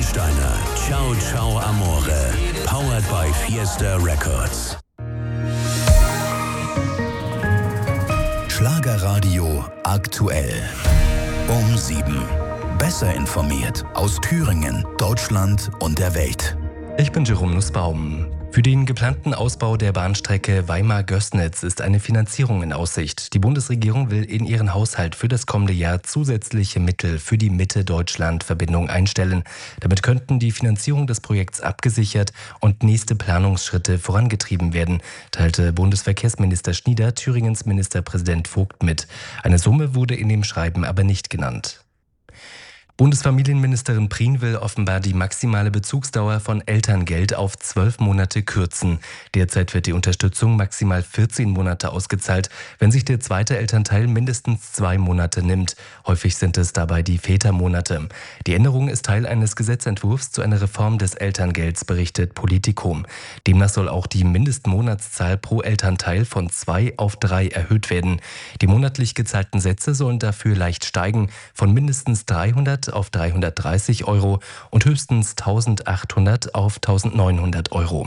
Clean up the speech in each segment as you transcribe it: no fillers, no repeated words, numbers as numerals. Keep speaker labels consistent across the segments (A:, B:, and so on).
A: Rammsteiner, Ciao Ciao Amore, powered by Fiesta Records. Schlagerradio aktuell. Um 7. Besser informiert aus Thüringen, Deutschland und der Welt.
B: Ich bin Jerome Nussbaum. Für den geplanten Ausbau der Bahnstrecke Weimar-Gößnitz ist eine Finanzierung in Aussicht. Die Bundesregierung will in ihren Haushalt für das kommende Jahr zusätzliche Mittel für die Mitte-Deutschland-Verbindung einstellen. Damit könnten die Finanzierung des Projekts abgesichert und nächste Planungsschritte vorangetrieben werden, teilte Bundesverkehrsminister Schnieder Thüringens Ministerpräsident Vogt mit. Eine Summe wurde in dem Schreiben aber nicht genannt. Bundesfamilienministerin Prien will offenbar die maximale Bezugsdauer von Elterngeld auf 12 Monate kürzen. Derzeit wird die Unterstützung maximal 14 Monate ausgezahlt, wenn sich der zweite Elternteil mindestens 2 Monate nimmt. Häufig sind es dabei die Vätermonate. Die Änderung ist Teil eines Gesetzentwurfs zu einer Reform des Elterngelds, berichtet Politico. Demnach soll auch die Mindestmonatszahl pro Elternteil von 2 auf 3 erhöht werden. Die monatlich gezahlten Sätze sollen dafür leicht steigen, von mindestens 300 auf 330 Euro und höchstens 1.800 auf 1.900 Euro.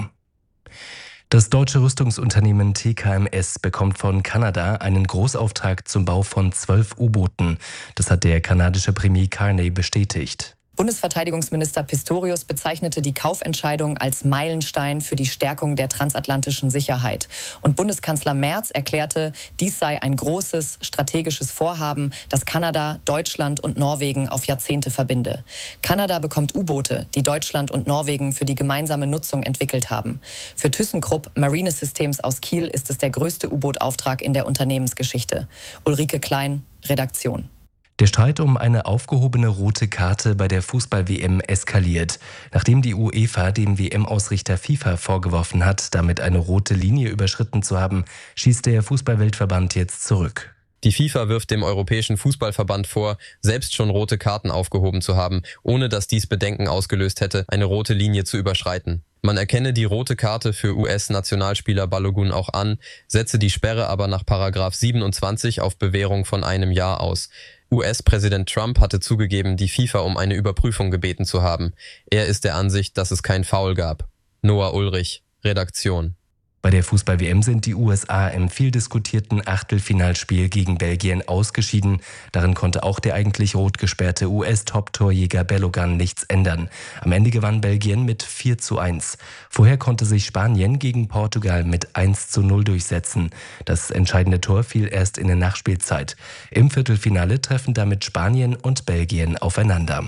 B: Das deutsche Rüstungsunternehmen TKMS bekommt von Kanada einen Großauftrag zum Bau von 12 U-Booten. Das hat der kanadische Premier Carney bestätigt.
C: Bundesverteidigungsminister Pistorius bezeichnete die Kaufentscheidung als Meilenstein für die Stärkung der transatlantischen Sicherheit. Und Bundeskanzler Merz erklärte, dies sei ein großes strategisches Vorhaben, das Kanada, Deutschland und Norwegen auf Jahrzehnte verbinde. Kanada bekommt U-Boote, die Deutschland und Norwegen für die gemeinsame Nutzung entwickelt haben. Für ThyssenKrupp Marine Systems aus Kiel ist es der größte U-Boot-Auftrag in der Unternehmensgeschichte. Ulrike Klein, Redaktion.
B: Der Streit um eine aufgehobene rote Karte bei der Fußball-WM eskaliert. Nachdem die UEFA dem WM-Ausrichter FIFA vorgeworfen hat, damit eine rote Linie überschritten zu haben, schießt der Fußballweltverband jetzt zurück.
D: Die FIFA wirft dem Europäischen Fußballverband vor, selbst schon rote Karten aufgehoben zu haben, ohne dass dies Bedenken ausgelöst hätte, eine rote Linie zu überschreiten. Man erkenne die rote Karte für US-Nationalspieler Balogun auch an, setze die Sperre aber nach § 27 auf Bewährung von 1 Jahr aus. US-Präsident Trump hatte zugegeben, die FIFA um eine Überprüfung gebeten zu haben. Er ist der Ansicht, dass es kein Foul gab. Noah Ulrich, Redaktion.
B: Bei der Fußball-WM sind die USA im viel diskutierten Achtelfinalspiel gegen Belgien ausgeschieden. Darin konnte auch der eigentlich rot gesperrte US-Top-Torjäger Balogun nichts ändern. Am Ende gewann Belgien mit 4:1. Vorher konnte sich Spanien gegen Portugal mit 1:0 durchsetzen. Das entscheidende Tor fiel erst in der Nachspielzeit. Im Viertelfinale treffen damit Spanien und Belgien aufeinander.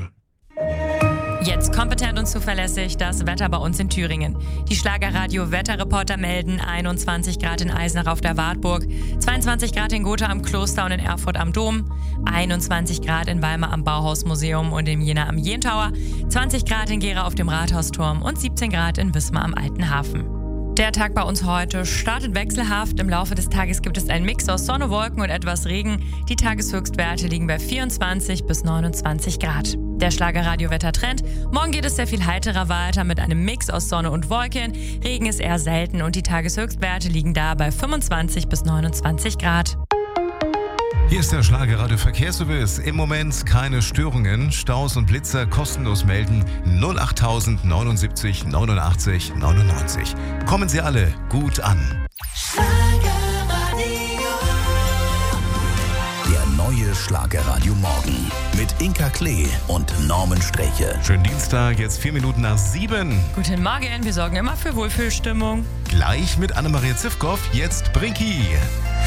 E: Jetzt kompetent und zuverlässig das Wetter bei uns in Thüringen. Die Schlagerradio-Wetterreporter melden 21 Grad in Eisenach auf der Wartburg, 22 Grad in Gotha am Kloster und in Erfurt am Dom, 21 Grad in Weimar am Bauhausmuseum und in Jena am Jentower, 20 Grad in Gera auf dem Rathausturm und 17 Grad in Wismar am Alten Hafen. Der Tag bei uns heute startet wechselhaft. Im Laufe des Tages gibt es einen Mix aus Sonne, Wolken und etwas Regen. Die Tageshöchstwerte liegen bei 24 bis 29 Grad. Der Schlagerradio-Wettertrend. Morgen geht es sehr viel heiterer weiter mit einem Mix aus Sonne und Wolken. Regen ist eher selten und die Tageshöchstwerte liegen da bei 25 bis 29 Grad.
F: Hier ist der Schlagerradio Verkehrsservice. Im Moment keine Störungen. Staus und Blitzer kostenlos melden 08000 79 89 99. Kommen Sie alle gut an.
A: Der neue Schlagerradio Morgen mit Inka Klee und Norman Streche.
F: Schönen Dienstag, jetzt 4 Minuten nach 7.
E: Guten Morgen, wir sorgen immer für Wohlfühlstimmung.
F: Gleich mit Annemarie Zivkow, jetzt Brinki.